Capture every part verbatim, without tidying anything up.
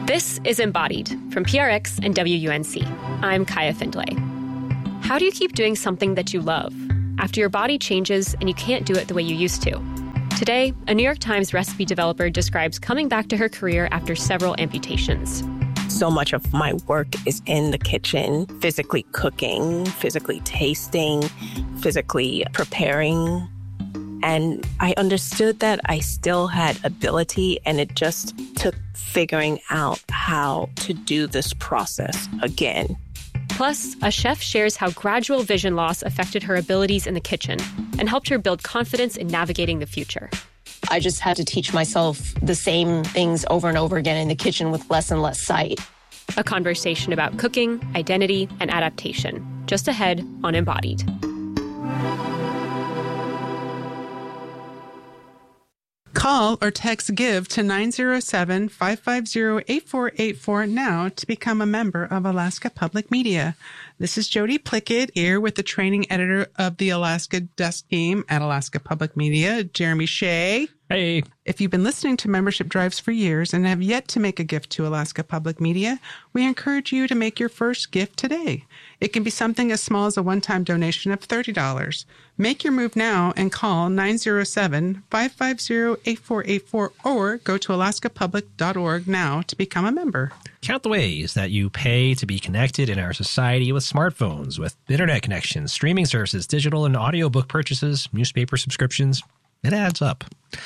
This is Embodied from P R X and W U N C. I'm Kaya Findlay. How do you keep doing something that you love after your body changes and you can't do it the way you used to? Today, a New York Times recipe developer describes coming back to her career after several amputations. So much of my work is in the kitchen, physically cooking, physically tasting, physically preparing. And I understood that I still had ability, and it just took figuring out how to do this process again. Plus, a chef shares how gradual vision loss affected her abilities in the kitchen and helped her build confidence in navigating the future. I just had to teach myself the same things over and over again in the kitchen with less and less sight. A conversation about cooking, identity, and adaptation. Just ahead on Embodied. Call or text GIVE to nine zero seven, five five zero, eight four eight four now to become a member of Alaska Public Media. This is Jody Plickett here with the training editor of the Alaska Desk Team at Alaska Public Media, Jeremy Shea. Hey. If you've been listening to membership drives for years and have yet to make a gift to Alaska Public Media, we encourage you to make your first gift today. It can be something as small as a one-time donation of thirty dollars. Make your move now and call nine zero seven, five five zero, eight four eight four or go to alaska public dot org now to become a member. Count the ways that you pay to be connected in our society with smartphones, with internet connections, streaming services, digital and audiobook purchases, newspaper subscriptions. It adds up.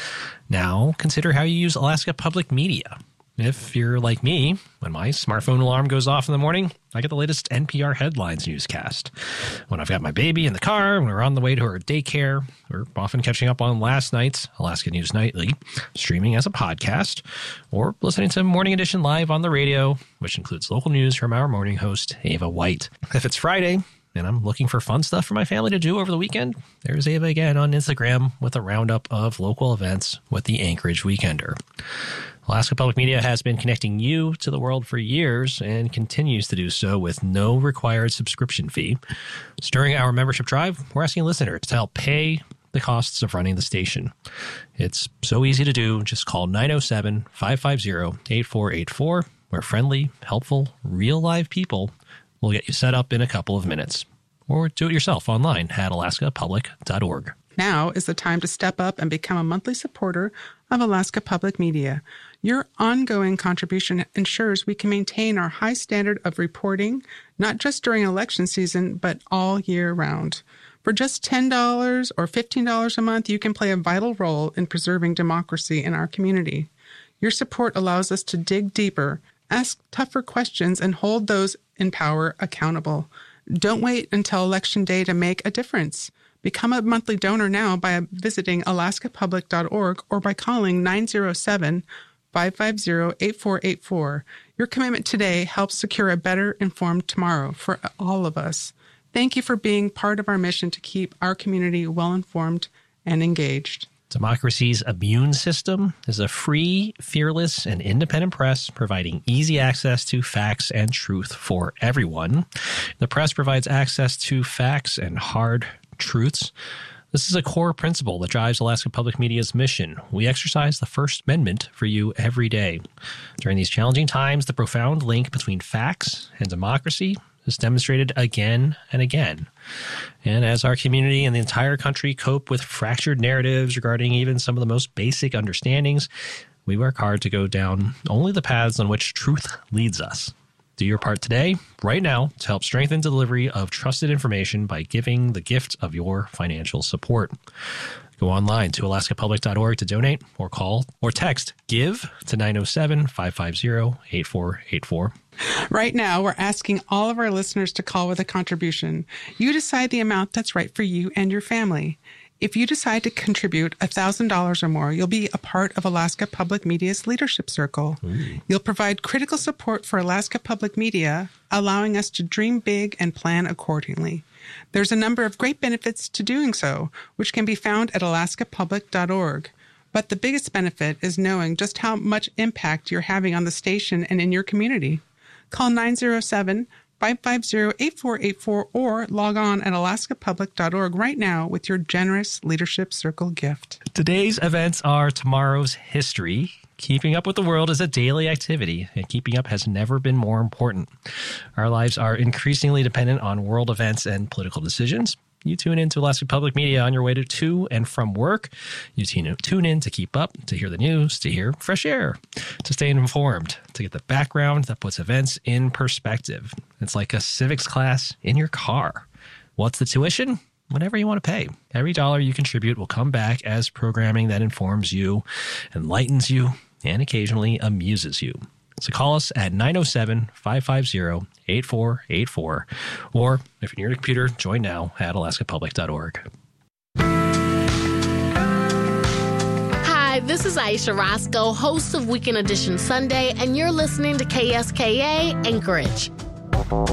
Now, consider how you use Alaska Public Media. If you're like me, when my smartphone alarm goes off in the morning, I get the latest N P R headlines newscast. When I've got my baby in the car, when we're on the way to her daycare, we're often catching up on last night's Alaska News Nightly, streaming as a podcast, or listening to Morning Edition live on the radio, which includes local news from our morning host, Ava White. If it's Friday, and I'm looking for fun stuff for my family to do over the weekend, there's Ava again on Instagram with a roundup of local events with the Anchorage Weekender. Alaska Public Media has been connecting you to the world for years and continues to do so with no required subscription fee. So during our membership drive, we're asking listeners to help pay the costs of running the station. It's so easy to do. Just call nine oh seven, five five zero, eight four eight four, where friendly, helpful, real live people will get you set up in a couple of minutes. Or do it yourself online at alaska public dot org. Now is the time to step up and become a monthly supporter of Alaska Public Media. Your ongoing contribution ensures we can maintain our high standard of reporting, not just during election season, but all year round. For just ten dollars or fifteen dollars a month, you can play a vital role in preserving democracy in our community. Your support allows us to dig deeper, ask tougher questions, and hold those in power accountable. Don't wait until Election Day to make a difference. Become a monthly donor now by visiting alaska public dot org or by calling nine zero seven, five five zero, eight four eight four. Your commitment today helps secure a better informed tomorrow for all of us. Thank you for being part of our mission to keep our community well-informed and engaged. Democracy's Immune System is a free, fearless, and independent press providing easy access to facts and truth for everyone. The press provides access to facts and hard truths. This is a core principle that drives Alaska Public Media's mission. We exercise the First Amendment for you every day. During these challenging times, the profound link between facts and democracy is demonstrated again and again. And as our community and the entire country cope with fractured narratives regarding even some of the most basic understandings, we work hard to go down only the paths on which truth leads us. Do your part today, right now, to help strengthen delivery of trusted information by giving the gift of your financial support. Go online to alaska public dot org to donate, or call or text GIVE to nine oh seven, five five zero, eight four eight four. Right now, we're asking all of our listeners to call with a contribution. You decide the amount that's right for you and your family. If you decide to contribute one thousand dollars or more, you'll be a part of Alaska Public Media's Leadership Circle. Ooh. You'll provide critical support for Alaska Public Media, allowing us to dream big and plan accordingly. There's a number of great benefits to doing so, which can be found at alaska public dot org. But the biggest benefit is knowing just how much impact you're having on the station and in your community. Call nine zero seven, five five zero, eight four eight four or log on at alaska public dot org right now with your generous Leadership Circle gift. Today's events are tomorrow's history. Keeping up with the world is a daily activity, and keeping up has never been more important. Our lives are increasingly dependent on world events and political decisions. You tune in to Alaska Public Media on your way to, to and from work. You tune in to keep up, to hear the news, to hear fresh air, to stay informed, to get the background that puts events in perspective. It's like a civics class in your car. What's the tuition? Whatever you want to pay. Every dollar you contribute will come back as programming that informs you, enlightens you, and occasionally amuses you. So call us at nine oh seven, five five zero, eight four eight four, or if you're near your computer, join now at alaska public dot org. Hi, this is Aisha Roscoe, host of Weekend Edition Sunday, and you're listening to K S K A Anchorage.